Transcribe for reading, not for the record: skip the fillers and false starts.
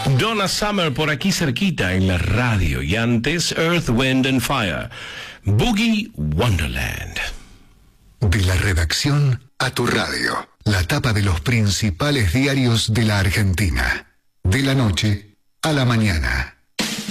Donna Summer por aquí cerquita en la radio. Y antes Earth, Wind and Fire. Boogie Wonderland. De la redacción a tu radio. La tapa de los principales diarios de la Argentina. De la noche a la mañana.